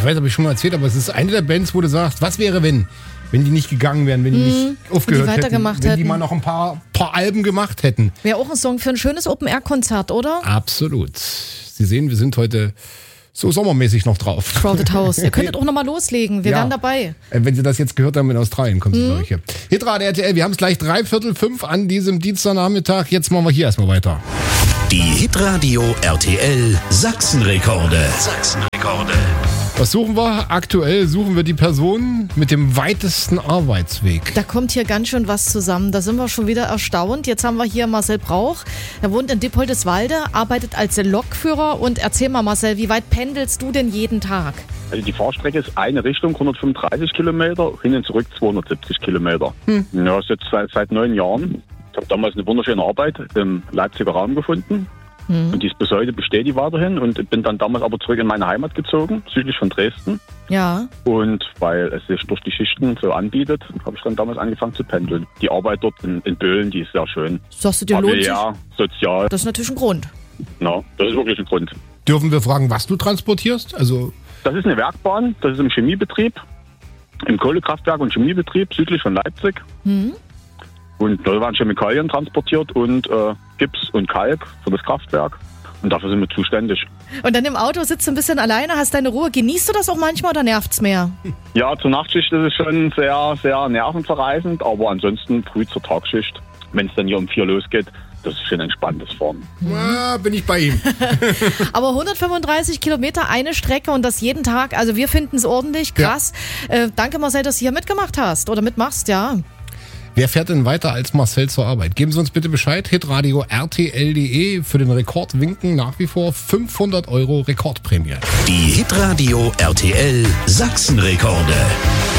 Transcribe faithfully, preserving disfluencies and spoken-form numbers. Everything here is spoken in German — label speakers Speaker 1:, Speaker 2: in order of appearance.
Speaker 1: Ich weiß, habe ich schon mal erzählt, aber es ist eine der Bands, wo du sagst, was wäre, wenn? Wenn die nicht gegangen wären, wenn die nicht
Speaker 2: Mhm,
Speaker 1: aufgehört
Speaker 2: die
Speaker 1: hätten,
Speaker 2: weitergemacht
Speaker 1: wenn die
Speaker 2: hätten.
Speaker 1: mal noch ein paar, paar Alben gemacht hätten.
Speaker 2: Wäre auch ein Song für ein schönes Open-Air-Konzert, oder?
Speaker 1: Absolut. Sie sehen, wir sind heute so sommermäßig noch drauf.
Speaker 2: Crowded House. Ihr könntet auch nochmal loslegen. Wir
Speaker 1: Ja.
Speaker 2: wären dabei.
Speaker 1: Äh, Wenn Sie das jetzt gehört haben in Australien, kommen Sie, glaube ich, hier. Hitrate R T L, wir haben es gleich dreiviertel fünf an diesem Dienstagnachmittag. Jetzt machen wir hier erstmal weiter.
Speaker 3: Die Hitradio R T L Sachsenrekorde. Sachsenrekorde.
Speaker 1: Was suchen wir? Aktuell suchen wir die Person mit dem weitesten Arbeitsweg.
Speaker 2: Da kommt hier ganz schön was zusammen. Da sind wir schon wieder erstaunt. Jetzt haben wir hier Marcel Brauch. Er wohnt in Dippoldeswalde, arbeitet als Lokführer. Und erzähl mal, Marcel, wie weit pendelst du denn jeden Tag?
Speaker 4: Also die Fahrstrecke ist eine Richtung, hundertfünfunddreißig Kilometer, hin und zurück zweihundertsiebzig Kilometer. Hm. Ja, das ist jetzt seit, seit neun Jahren. Ich habe damals eine wunderschöne Arbeit im Leipziger Raum gefunden. Hm. Und die ist bis heute, besteht die weiterhin. Und bin dann damals aber zurück in meine Heimat gezogen, südlich von Dresden.
Speaker 2: Ja.
Speaker 4: Und weil es sich durch die Schichten so anbietet, habe ich dann damals angefangen zu pendeln. Die Arbeit dort in, in Böhlen, die ist sehr schön.
Speaker 2: Sagst du dir, lohnt sich?
Speaker 4: Ja, sozial.
Speaker 2: Das ist natürlich ein Grund.
Speaker 4: No, das ist wirklich ein Grund.
Speaker 1: Dürfen wir fragen, was du transportierst? Also
Speaker 4: Das ist eine Werkbahn, das ist im Chemiebetrieb, im Kohlekraftwerk und Chemiebetrieb südlich von Leipzig.
Speaker 2: Hm.
Speaker 4: Und da werden Chemikalien transportiert und äh, Gips und Kalk für das Kraftwerk. Und dafür sind wir zuständig.
Speaker 2: Und dann im Auto sitzt du ein bisschen alleine, hast deine Ruhe. Genießt du das auch manchmal oder nervt's mehr?
Speaker 4: Ja, zur Nachtschicht ist es schon sehr, sehr nervenzerreißend, aber ansonsten früh zur Tagschicht, wenn es dann hier um vier losgeht, das ist schon entspanntes Fahren.
Speaker 1: ja, bin ich bei ihm.
Speaker 2: Aber hundertfünfunddreißig Kilometer, eine Strecke und das jeden Tag. Also wir finden es ordentlich, krass. Ja. Äh, danke Marcel, dass du hier mitgemacht hast oder mitmachst, ja.
Speaker 1: Wer fährt denn weiter als Marcel zur Arbeit? Geben Sie uns bitte Bescheid. Hitradio R T L punkt de für den Rekord winken nach wie vor fünfhundert Euro Rekordprämie.
Speaker 3: Die Hitradio R T L Sachsenrekorde.